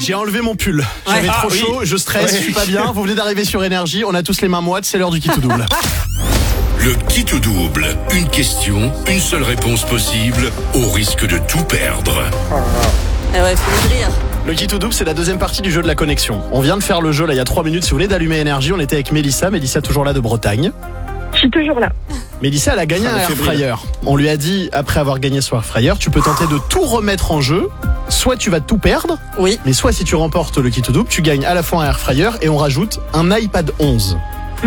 J'ai enlevé mon pull. J'avais trop chaud, je stresse, je suis pas bien. Vous venez d'arriver sur Énergie, on a tous les mains moites, c'est l'heure du qui tout double. Le qui tout double. Une question, une seule réponse possible, au risque de tout perdre. Eh ouais, faut rire. Le qui tout double, c'est la deuxième partie du jeu de la connexion. On vient de faire le jeu là il y a 3 minutes. Si vous venez d'allumer Énergie, on était avec Mélissa. Mélissa toujours là de Bretagne. Je suis toujours là. Mélissa, elle a gagné un air fryer. On lui a dit, après avoir gagné son air fryer, tu peux tenter de tout remettre en jeu. Soit tu vas tout perdre, oui. Mais soit si tu remportes le qui tout double, tu gagnes à la fois un air fryer et on rajoute un iPad 11. Oh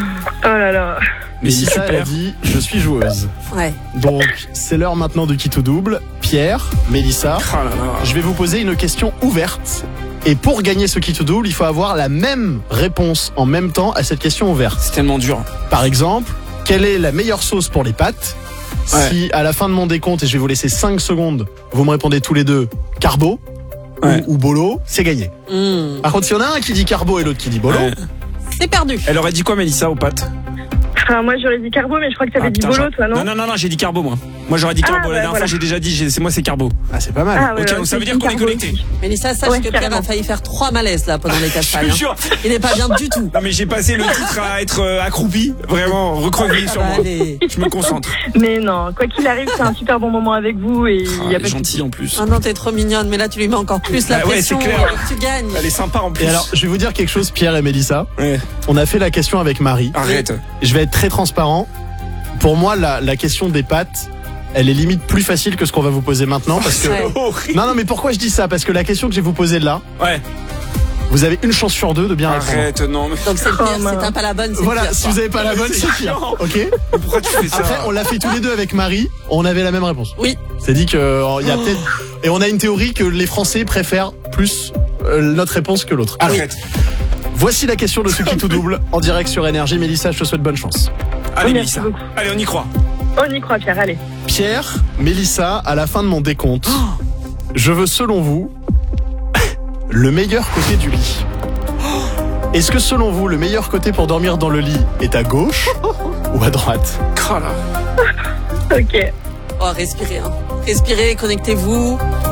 là là. Mais Mélissa, elle a dit, je suis joueuse. Ouais. Donc, c'est l'heure maintenant du qui tout double. Pierre, Mélissa, je vais vous poser une question ouverte. Et pour gagner ce qui tout double, il faut avoir la même réponse en même temps à cette question ouverte. C'est tellement dur. Par exemple, quelle est la meilleure sauce pour les pâtes ? Si à la fin de mon décompte, et je vais vous laisser 5 secondes, vous me répondez tous les deux carbo ou bolo, c'est gagné. Par contre, s'il y en a un qui dit carbo et l'autre qui dit bolo, c'est perdu. Elle aurait dit quoi, Mélissa, aux pâtes? Enfin, moi j'aurais dit carbo, mais je crois que t'avais dit bolo, toi, non? Non, j'ai dit carbo, moi. Moi j'aurais dit carbo. La dernière fois, j'ai déjà dit, c'est carbo. Ah, c'est pas mal. Ok, donc ça veut dire qu'on est connecté. Mélissa, sache que Pierre a failli faire 3 malaises là pendant les castagnes. Je suis sûr. Il n'est pas bien du tout. Non, mais j'ai passé le titre à être accroupi, vraiment recroquevillé sur moi. Allez. Je me concentre. Mais non, quoi qu'il arrive, c'est un super bon moment avec vous et il y a pas de gentil en plus. Ah non, t'es trop mignonne, mais là tu lui mets encore plus la pression. Ouais, c'est clair. Tu gagnes. Elle est sympa en plus. Et alors, je vais vous dire quelque chose, Pierre et Mélissa. Ouais. On a fait la question avec Marie. Arrête. Je vais être très transparent. Pour moi, la question des pâtes, elle est limite plus facile que ce qu'on va vous poser maintenant. Parce que... Non, mais pourquoi je dis ça? Parce que la question que je vais vous poser là, vous avez une chance sur 2 de bien répondre. Arrête, non. Mais... Donc c'est le pire, si t'as pas la bonne, c'est voilà, pire. Si vous avez pas la bonne, c'est pire. Ok. Pourquoi tu fais ça? Après, on l'a fait tous les deux avec Marie, on avait la même réponse. Oui. C'est dit que il y a peut-être... Et on a une théorie que les Français préfèrent plus notre réponse que l'autre. Arrête. Voici la question de ce qui tout double en direct sur Énergie. Mélissa, je te souhaite bonne chance. Allez, Mélissa. Allez, on y croit. On y croit, Pierre, allez. Pierre, Mélissa, à la fin de mon décompte, je veux selon vous le meilleur côté du lit. Est-ce que selon vous, le meilleur côté pour dormir dans le lit est à gauche ou à droite? Oh là. Ok. Oh, respirez, hein. Respirez, connectez-vous.